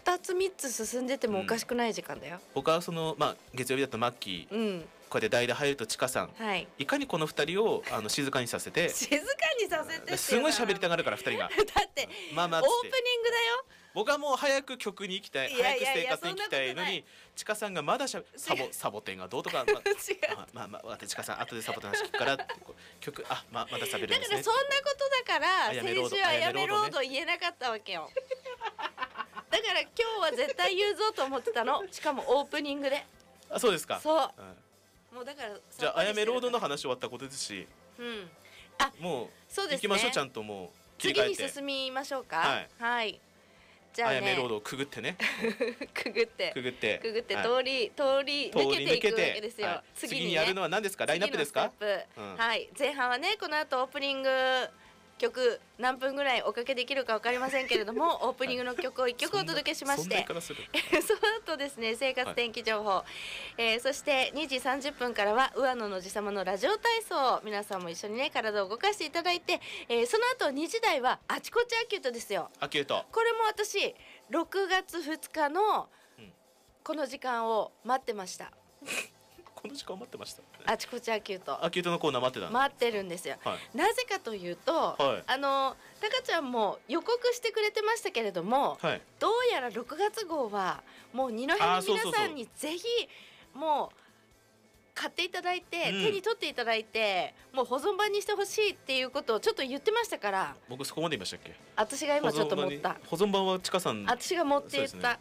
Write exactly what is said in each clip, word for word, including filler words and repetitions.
たつみっつ進んでてもおかしくない時間だよ、うん、 僕はその、まあ、月曜日だとマッキー、うん、こうやって代打入るとちかさん、はい、いかにこのふたりをあの静かにさせて静かにさせてってすごい喋りたがるからふたりがだってまあまあオープニングだよ。 僕はもう早く曲に行きたい、早く生活に行きたいのにちかさんがまだしゃサボサボテンがどうとか、まあまあまあ、まあ、ちかさん後でサボテンの話聞くからって曲あ、ままだ喋るんですね。 だからそんなことだから先週はやめロード言えなかったわけよだから今日は絶対言うぞと思ってたの。しかもオープニングで。 あ、そうですか。 そう、うん、もうだからじゃああやめロードの話終わったことですし、うん、あもうそうですね、行きましょう。ちゃんともう切り替えて次に進みましょうか。はい、はい、 じゃあね、あやめロードをくぐってねくぐってくぐってくぐって通り、はい、通り抜けていくわけですよ、はい、次に、ね、 次にやるのは何ですか？ラインナップですか？ うん、はい、前半はねこの後オープニング曲何分ぐらいおかけできるか分かりませんけれどもオープニングの曲をいっきょくお届けしましてそ, その後ですね生活天気情報、はい、えー、そしてにじさんじゅっぷんからは上野のじさまのラジオ体操、皆さんも一緒にね体を動かしていただいて、えー、その後にじ台はあちこちアキュートですよ。 アキュート、 これも私ろくがつふつかのこの時間を待ってましたこの時間待ってました、ね、 あちこちアキュートアキュートのコーナー待ってた待ってるんですよ、はい、なぜかというと、はい、あのたかちゃんも予告してくれてましたけれども、はい、どうやらろくがつ号はもう二戸の皆さんにぜひもう買っていただいて、うん、手に取っていただいてもう保存版にしてほしいっていうことをちょっと言ってましたから。 僕そこまで言いましたっけ？ 私が今ちょっと持った保存版はちかさん私が持っていった、ね、はい、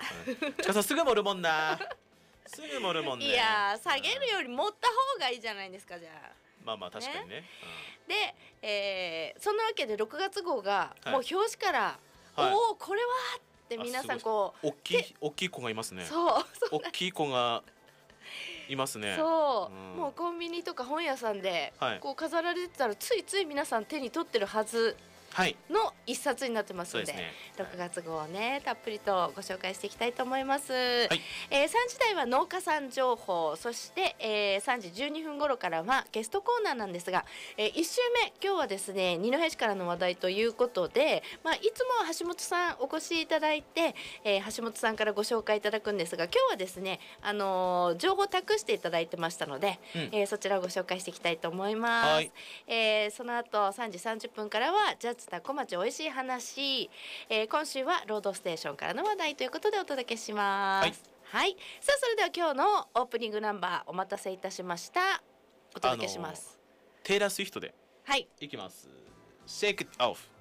ちかさんすぐ盛るもんなすぐ盛るもんね。 いや下げるより持った方がいいじゃないですか。じゃあまあまあ確かにね、 うん、で、えー、そんなわけでろくがつ号がもう表紙から、はい、おおこれはって皆さんこう大きい大きい子がいますね。 そう大きい子がいますね。 そう、うん、もうコンビニとか本屋さんでこう飾られてたらついつい皆さん手に取ってるはずの一冊になってますので、はい、ね、ろくがつ号をねたっぷりとご紹介していきたいと思います、はい、えー、さんじ台は農家さん情報、そして、えー、さんじじゅうにふん頃からはゲストコーナーなんですが、えー、いち週目今日はですね二戸市からの話題ということで、まあ、いつもは橋本さんお越しいただいて、えー、橋本さんからご紹介いただくんですが、今日はですね、あのー、情報を託していただいてましたので、うん、えー、そちらをご紹介していきたいと思います、はい、えー、その後さんじさんじゅっぷんからはジャズタコ町おいしい話、えー、今週はロードステーションからの話題ということでお届けします。はい、はい、さあそれでは今日のオープニングナンバーお待たせいたしました。お届けします。 テイラー・スウィフトではいいきます。 Shake it off。